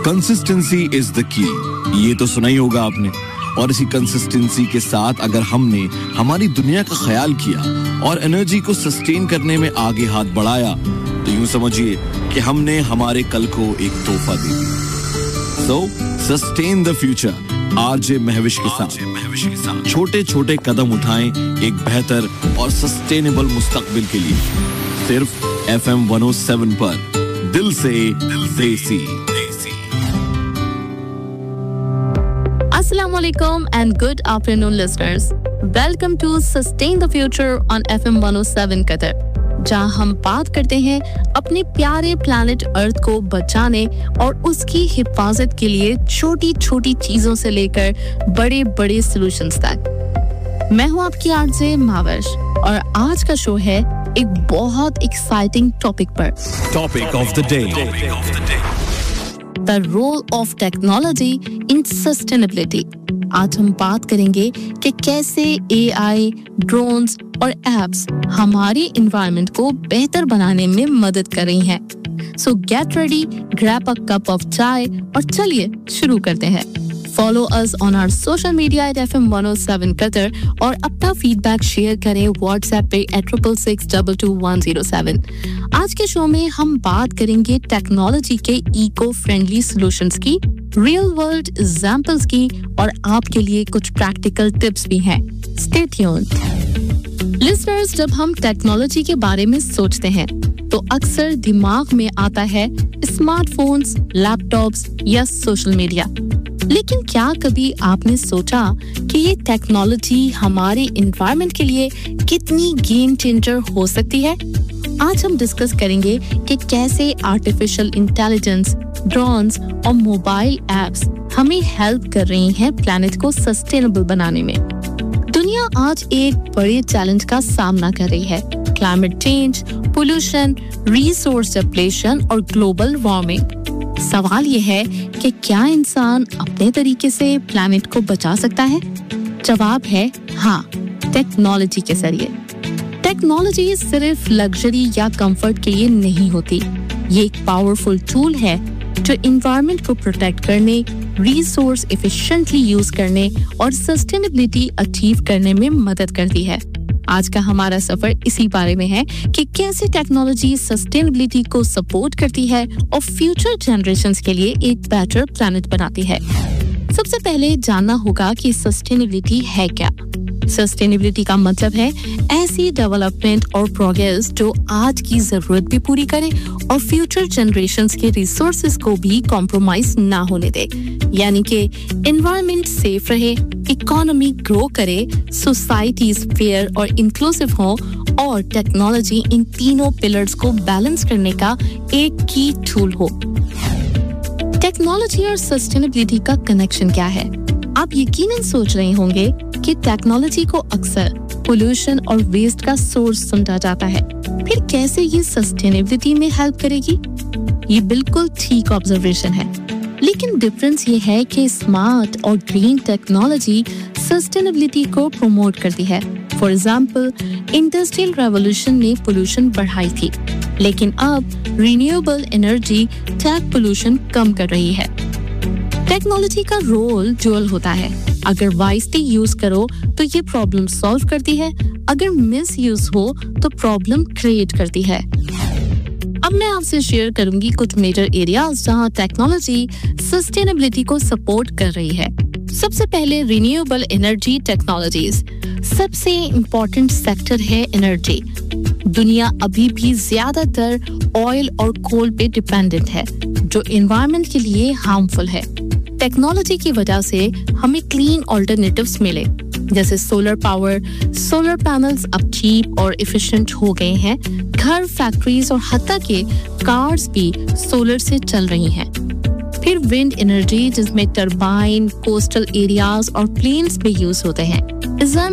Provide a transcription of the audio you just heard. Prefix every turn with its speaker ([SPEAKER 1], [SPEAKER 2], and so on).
[SPEAKER 1] Consistency is the key, ये तो सुना ही होगा आपने। और इसी कंसिस्टेंसी के साथ अगर हमने हमारी दुनिया का ख्याल किया और एनर्जी को सस्टेन करने में आगे हाथ बढ़ाया, तो यूं समझिए कि हमने हमारे कल को एक तोहफा दे दिया। सो sustain the future RJ Mahwish के साथ छोटे छोटे कदम उठाएं एक बेहतर और सस्टेनेबल मुस्तकबिल के लिए, सिर्फ FM 107 पर दिल से देसी।
[SPEAKER 2] Assalamu alaikum and good afternoon listeners. Welcome to Sustain the Future on FM 107 Qatar, जहां हम बात करते हैं अपने प्यारे प्लैनेट अर्थ को बचाने और उसकी हिफाजत के लिए छोटी छोटी चीजों से लेकर बड़े बड़े सॉल्यूशंस तक। मैं हूं आपकी आरजे माविश और आज का शो है एक बहुत एक्साइटिंग टॉपिक पर।
[SPEAKER 1] Topic of the day,
[SPEAKER 2] The role of technology in sustainability। आज हम बात करेंगे कि कैसे AI, ड्रोन्स और एप्स हमारे एनवायरनमेंट को बेहतर बनाने में मदद कर रही हैं। So get ready, grab a cup of chai और चलिए शुरू करते हैं। Follow us on our social media at FM 107 Qatar और अपना फीडबैक शेयर करें WhatsApp पे at 666222107। आज के शो में हम बात करेंगे टेक्नोलॉजी के इको फ्रेंडली सॉल्यूशंस की, रियल वर्ल्ड एग्जांपल्स की और आपके लिए कुछ प्रैक्टिकल टिप्स भी हैं। Stay tuned। लिसनर्स, जब हम टेक्नोलॉजी के बारे में सोचते हैं तो अक्सर दिमाग में आता है स्मार्टफोन्स, लैपटॉप्स या सोशल मीडिया। लेकिन क्या कभी आपने सोचा कि ये टेक्नोलॉजी हमारे एनवायरनमेंट के लिए कितनी गेम चेंजर हो सकती है? आज हम डिस्कस करेंगे कि कैसे आर्टिफिशियल इंटेलिजेंस, ड्रोन्स और मोबाइल एप्स हमें हेल्प कर रही हैं प्लैनेट को सस्टेनेबल बनाने में। दुनिया आज एक बड़े चैलेंज का सामना कर रही है, climate change, pollution, resource depletion और ग्लोबल वार्मिंग। सवाल ये है कि क्या इंसान अपने तरीके से प्लैनेट को बचा सकता है? जवाब है हाँ, टेक्नोलॉजी के जरिए। टेक्नोलॉजी सिर्फ लग्जरी या कंफर्ट के लिए नहीं होती, ये एक पावरफुल टूल है जो एनवायरनमेंट को प्रोटेक्ट करने, रिसोर्स एफिशिएंटली यूज करने और सस्टेनेबिलिटी अचीव करने में मदद करती है। आज का हमारा सफर इसी बारे में है कि कैसे टेक्नोलॉजी सस्टेनेबिलिटी को सपोर्ट करती है और फ्यूचर जनरेशंस के लिए एक बेटर प्लैनेट बनाती है। सबसे पहले जानना होगा कि सस्टेनेबिलिटी है क्या। सस्टेनेबिलिटी का मतलब है ऐसी डेवलपमेंट और प्रोग्रेस जो आज की जरूरत भी पूरी करे और फ्यूचर जनरेशंस के रिसोर्सेज को भी कॉम्प्रोमाइज ना होने दे। यानी कि एनवायरनमेंट सेफ रहे, इकोनॉमी ग्रो करे, सोसाइटीज फेयर और इंक्लूसिव हो और टेक्नोलॉजी इन तीनों पिलर्स को बैलेंस करने का एक की टूल हो। टेक्नोलॉजी और सस्टेनेबिलिटी का कनेक्शन क्या है? आप यकीनन सोच रहे होंगे कि टेक्नोलॉजी को अक्सर पोल्यूशन और वेस्ट का सोर्स समझा जाता है, फिर कैसे ये सस्टेनेबिलिटी में हेल्प करेगी? ये बिल्कुल ठीक ऑब्जर्वेशन है, लेकिन डिफरेंस ये है कि स्मार्ट और ग्रीन टेक्नोलॉजी सस्टेनेबिलिटी को प्रमोट करती है। फॉर एग्जाम्पल, इंडस्ट्रियल रेवोल्यूशन ने पोल्यूशन बढ़ाई थी, लेकिन अब रिन्यूएबल एनर्जी टेक पोल्यूशन कम कर रही है। टेक्नोलॉजी का रोल ड्यूअल होता है। अगर वाइजली यूज करो तो ये प्रॉब्लम सॉल्व करती है, अगर मिस यूज हो तो प्रॉब्लम क्रिएट करती है। अब मैं आपसे शेयर करूंगी कुछ मेजर एरियाज जहां टेक्नोलॉजी सस्टेनेबिलिटी को सपोर्ट कर रही है। सबसे पहले रिन्यूएबल एनर्जी टेक्नोलॉजीज। सबसे इम्पोर्टेंट सेक्टर है एनर्जी। दुनिया अभी भी ज्यादातर ऑयल और कोल पे डिपेंडेंट है, जो एनवायरनमेंट के लिए हार्मफुल है। टेक्नोलॉजी की वजह से हमें क्लीन ऑल्टरनेटिव्स मिले, जैसे सोलर पावर। सोलर पैनल्स अब चीप और एफिशिएंट हो गए हैं। घर, फैक्ट्रीज और हत्ता के कार्स भी सोलर से चल रही हैं। फिर विंड एनर्जी, जिसमें टरबाइन, कोस्टल एरियाज और प्लेन्स में यूज होते हैं।